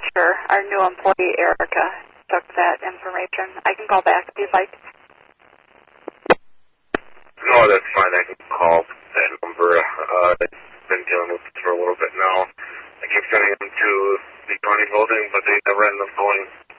sure. Our new employee, Erica, took that information. I can call back if you'd like. No, that's fine. I can call that number. I've been dealing with it for a little bit now. I keep sending them to the county building, but they never end up going